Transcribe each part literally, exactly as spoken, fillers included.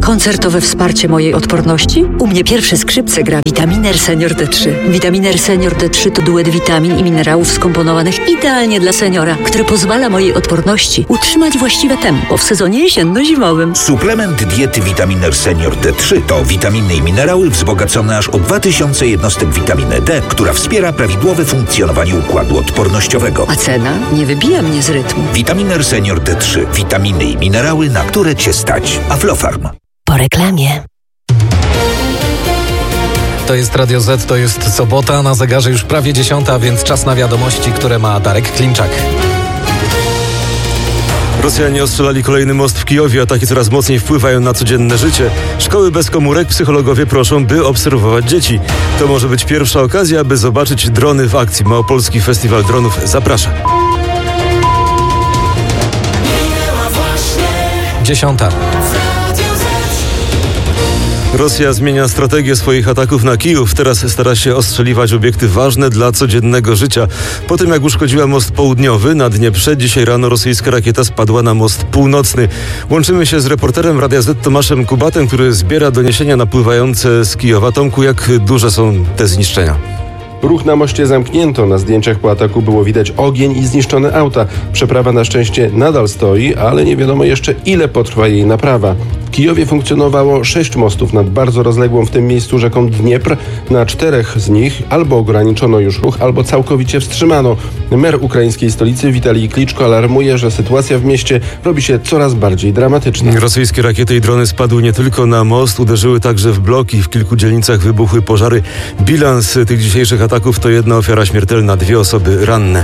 Koncertowe wsparcie mojej odporności? U mnie pierwsze skrzypce gra Vitaminer Senior D trzy. Vitaminer Senior D trzy to duet witamin i minerałów skomponowanych idealnie dla seniora, który pozwala mojej odporności utrzymać właściwe tempo w sezonie jesienno-zimowym. Suplement diety Vitaminer Senior D trzy to witaminy i minerały wzbogacone aż o dwa tysiące jednostek witaminy D, która wspiera prawidłowe funkcjonowanie układu odpornościowego. A cena nie wybija mnie z rytmu. Vitaminer Senior D trzy. Witaminy i minerały, na które Cię stać. Aflofarm. Po reklamie. To jest Radio Z, to jest sobota, na zegarze już prawie dziesiąta, więc czas na wiadomości, które ma Darek Klimczak. Rosjanie ostrzelali kolejny most w Kijowie, ataki coraz mocniej wpływają na codzienne życie. Szkoły bez komórek, psychologowie proszą, by obserwować dzieci. To może być pierwsza okazja, by zobaczyć drony w akcji. Małopolski Festiwal Dronów zaprasza. Dziesiąta. Rosja zmienia strategię swoich ataków na Kijów. Teraz stara się ostrzeliwać obiekty ważne dla codziennego życia. Po tym jak uszkodziła most południowy na Dnieprze, dzisiaj rano rosyjska rakieta spadła na most północny. Łączymy się z reporterem Radia Z Tomaszem Kubatem, który zbiera doniesienia napływające z Kijowa. Tomku, jak duże są te zniszczenia? Ruch na moście zamknięto. Na zdjęciach po ataku było widać ogień i zniszczone auta. Przeprawa na szczęście nadal stoi, ale nie wiadomo jeszcze, ile potrwa jej naprawa. W Kijowie funkcjonowało sześć mostów nad bardzo rozległą w tym miejscu rzeką Dniepr. Na czterech z nich albo ograniczono już ruch, albo całkowicie wstrzymano. Mer ukraińskiej stolicy Witalij Kliczko alarmuje, że sytuacja w mieście robi się coraz bardziej dramatyczna. Rosyjskie rakiety i drony spadły nie tylko na most, uderzyły także w bloki. W kilku dzielnicach wybuchły pożary. Bilans tych dzisiejszych ataków to jedna ofiara śmiertelna, dwie osoby ranne.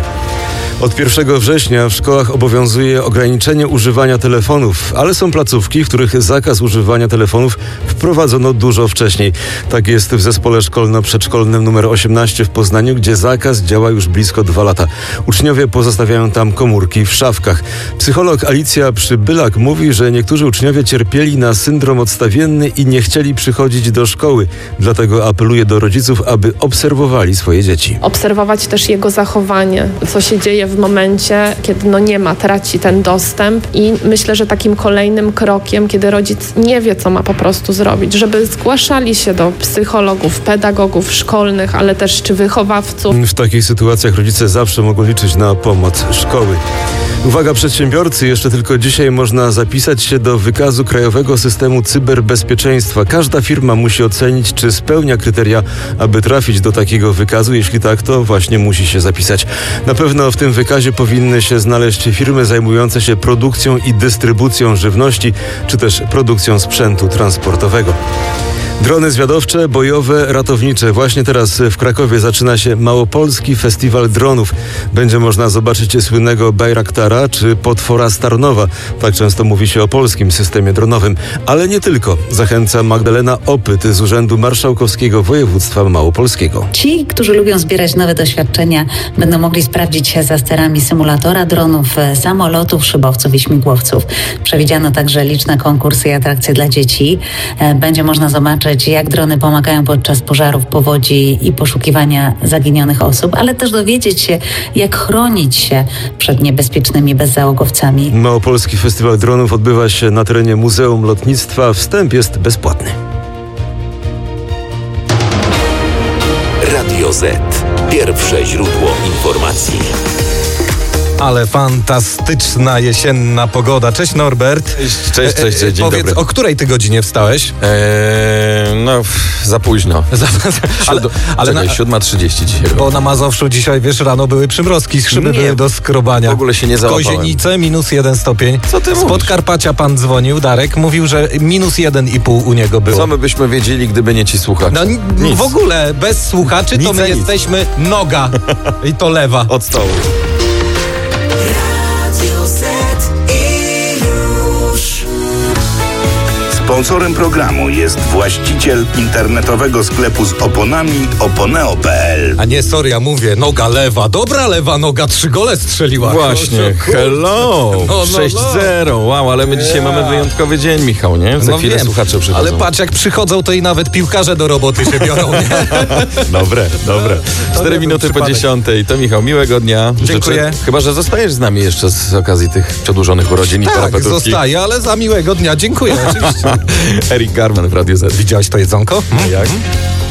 Od pierwszego września w szkołach obowiązuje ograniczenie używania telefonów, ale są placówki, w których zakaz używania telefonów wprowadzono dużo wcześniej. Tak jest w zespole szkolno-przedszkolnym numer osiemnaście w Poznaniu, gdzie zakaz działa już blisko dwa lata. Uczniowie pozostawiają tam komórki w szafkach. Psycholog Alicja Przybylak mówi, że niektórzy uczniowie cierpieli na syndrom odstawienny i nie chcieli przychodzić do szkoły. Dlatego apeluje do rodziców, aby obserwowali swoje dzieci. Obserwować też jego zachowanie, co się dzieje w momencie, kiedy no nie ma, traci ten dostęp i myślę, że takim kolejnym krokiem, kiedy rodzic nie wie, co ma po prostu zrobić, żeby zgłaszali się do psychologów, pedagogów szkolnych, ale też czy wychowawców. W takich sytuacjach rodzice zawsze mogą liczyć na pomoc szkoły. Uwaga przedsiębiorcy, jeszcze tylko dzisiaj można zapisać się do wykazu Krajowego Systemu Cyberbezpieczeństwa. Każda firma musi ocenić, czy spełnia kryteria, aby trafić do takiego wykazu. Jeśli tak, to właśnie musi się zapisać. Na pewno w tym wykazie powinny się znaleźć firmy zajmujące się produkcją i dystrybucją żywności, czy też produkcją sprzętu transportowego. Drony zwiadowcze, bojowe, ratownicze. Właśnie teraz w Krakowie zaczyna się Małopolski Festiwal Dronów. Będzie można zobaczyć słynnego Bajraktara czy potwora Starnowa. Tak często mówi się o polskim systemie dronowym. Ale nie tylko. Zachęca Magdalena Opyt z Urzędu Marszałkowskiego Województwa Małopolskiego. Ci, którzy lubią zbierać nowe doświadczenia, będą mogli sprawdzić się za sterami symulatora dronów, samolotów, szybowców i śmigłowców. Przewidziano także liczne konkursy i atrakcje dla dzieci. Będzie można zobaczyć, jak drony pomagają podczas pożarów, powodzi i poszukiwania zaginionych osób, ale też dowiedzieć się, jak chronić się przed niebezpiecznymi bezzałogowcami. Małopolski Festiwal Dronów odbywa się na terenie Muzeum Lotnictwa. Wstęp jest bezpłatny. Radio Z. Pierwsze źródło informacji. Ale fantastyczna jesienna pogoda. Cześć Norbert. Cześć, cześć, cześć, cześć dzień Powiedz, dobry. o której ty godzinie wstałeś? Eee, no, za późno. Za, ale ale Czekaj, na, siódma trzydzieści dzisiaj. Bo na Mazowszu dzisiaj, wiesz, rano były przymrozki, szyby Nie, były do skrobania. W ogóle się nie załapałem. Kozienice, minus jeden stopień. Co ty Z mówisz? Podkarpacia pan dzwonił, Darek, mówił, że minus jeden i pół u niego było. Co my byśmy wiedzieli, gdyby nie ci słuchacze? No Nic. w ogóle, bez słuchaczy Nic to my nic. jesteśmy noga i to lewa. Od stołu. Sponsorem programu jest właściciel internetowego sklepu z oponami oponeo kropka p l. A nie, sorry, ja mówię, noga lewa. Dobra lewa noga, trzy gole strzeliła. Właśnie, Kurczę, hello, no, no, sześć zero, wow, ale my dzisiaj Ja. mamy wyjątkowy dzień, Michał, nie? Za No chwilę wiem, słuchacze przychodzą. ale patrz, jak przychodzą, to i nawet piłkarze do roboty się biorą, nie? Dobre, dobre. Cztery nie był minuty po przypadek. dziesiątej. To Michał, miłego dnia. Dziękuję. Życzę. Chyba, że zostajesz z nami jeszcze z okazji tych przedłużonych urodzin i Tak, parapetówki. zostaje, ale za miłego dnia dziękuję, oczywiście. Erik Garman w Radio Z. Widziałeś to jedzonko? Jak?